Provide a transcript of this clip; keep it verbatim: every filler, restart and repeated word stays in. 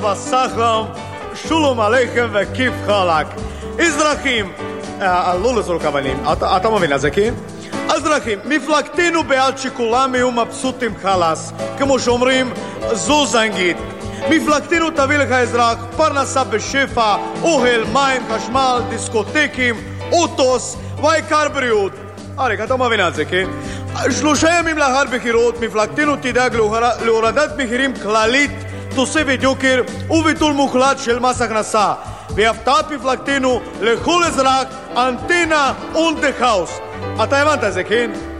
וסחרם, שולום עליכם וכיף חלק. אזרחים, לא לזרוק אבנים, אתה, אתה מבין את זה, כן? אזרחים, מפלגתנו בעד שכולם יהיו מבסוטים חלס, כמו שאומרים, זו זנגית. מפלגתנו תביא לך אזרח, פרנסה בשפע, אוהל, מים, חשמל, דיסקוטקים, אוטוס, והעיקר בריאות. אריק, אתה מבין את זה, כן? שלושה ימים לאחר בחירות, מפלגתנו תדאג להורדת מחירים כללית, תוספת יוקר וביטול מוחלט של מס הכנסה. והפתעת מפלגתנו לכל אזרח, אנטנה und the house. אתה הבנת את זה, כן?